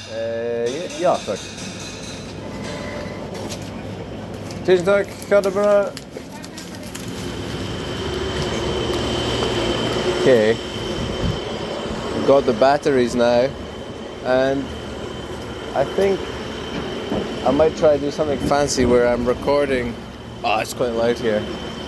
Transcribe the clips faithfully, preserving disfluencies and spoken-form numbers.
Eh, ja, tack. Tusen tack, ha det bra. Okay, we've got the batteries now, and I think I might try to do something fancy where I'm recording. Oh, it's quite loud here.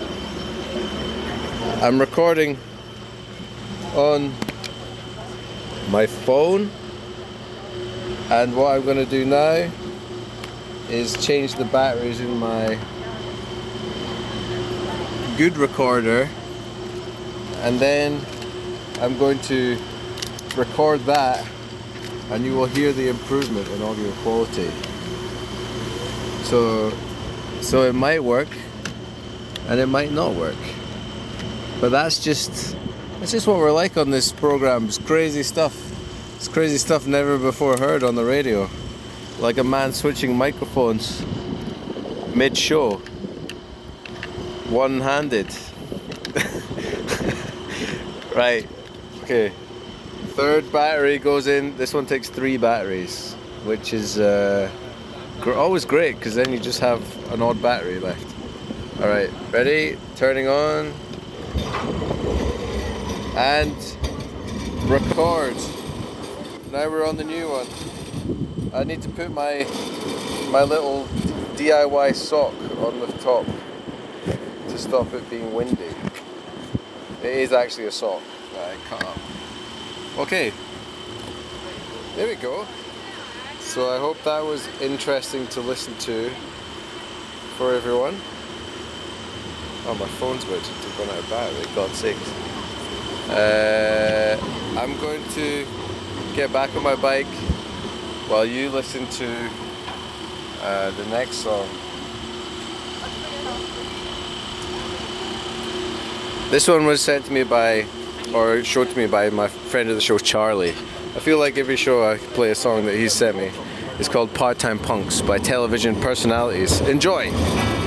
I'm recording on my phone, and what I'm going to do now is change the batteries in my good recorder, and then I'm going to record that, and you will hear the improvement in audio quality. So, so it might work, and it might not work. But that's just, that's just what we're like on this program. It's crazy stuff. It's crazy stuff never before heard on the radio. Like a man switching microphones mid-show, one-handed. Right, okay. Third battery goes in. This one takes three batteries, which is uh, gr- always great, because then you just have an odd battery left. All right, ready? Turning on. And record. Now we're on the new one. I need to put my my little D I Y sock on the top to stop it being windy. It is actually a sock that I cut up. Okay, there we go. So I hope that was interesting to listen to for everyone. Oh, my phone's about to run out of battery, God's sakes. Uh, I'm going to get back on my bike while you listen to uh, the next song. This one was sent to me by, or showed to me by my friend of the show, Charlie. I feel like every show I play a song that he sent me. It's called Part-Time Punks by Television Personalities. Enjoy!